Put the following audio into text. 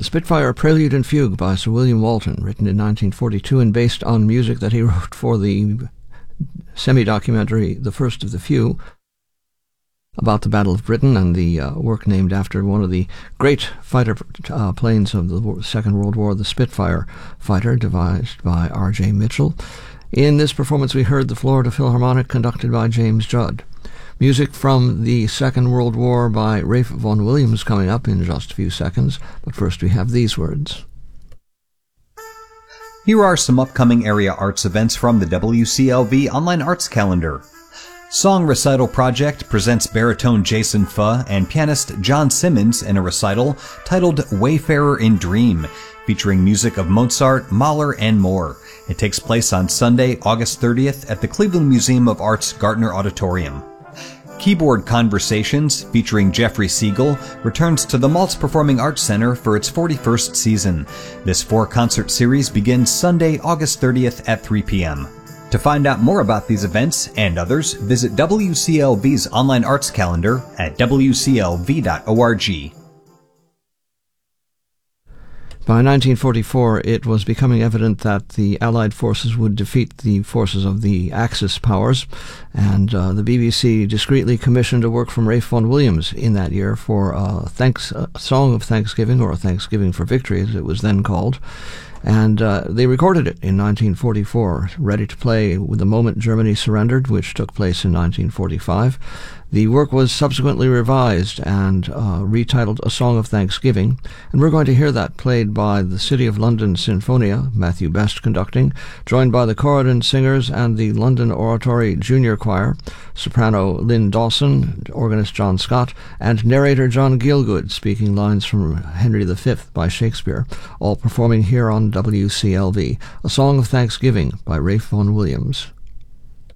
The Spitfire Prelude and Fugue by Sir William Walton, written in 1942 and based on music that he wrote for the semi-documentary The First of the Few, about the Battle of Britain, and the work named after one of the great fighter planes of the Second World War, the Spitfire fighter, devised by R.J. Mitchell. In this performance we heard the Florida Philharmonic, conducted by James Judd. Music from the Second World War by Ralph Vaughan Williams coming up in just a few seconds, but first we have these words. Here are some upcoming area arts events from the WCLV Online Arts Calendar. Song Recital Project presents baritone Jason Fuh and pianist John Simmons in a recital titled Wayfarer in Dream, featuring music of Mozart, Mahler, and more. It takes place on Sunday, August 30th at the Cleveland Museum of Art's Gartner Auditorium. Keyboard Conversations, featuring Jeffrey Siegel, returns to the Maltz Performing Arts Center for its 41st season. This 4-concert series begins Sunday, August 30th at 3 p.m. To find out more about these events and others, visit WCLV's online arts calendar at wclv.org. By 1944, it was becoming evident that the Allied forces would defeat the forces of the Axis powers, and the BBC discreetly commissioned a work from Ralph Vaughan Williams in that year for a Song of Thanksgiving, or a Thanksgiving for Victory, as it was then called. And they recorded it in 1944, ready to play with the moment Germany surrendered, which took place in 1945. The work was subsequently revised and retitled A Song of Thanksgiving, and we're going to hear that played by the City of London Sinfonia, Matthew Best conducting, joined by the Corydon Singers and the London Oratory Junior Choir, soprano Lynn Dawson, organist John Scott, and narrator John Gielgud, speaking lines from Henry V by Shakespeare, all performing here on WCLV. A Song of Thanksgiving by Ralph Vaughan Williams.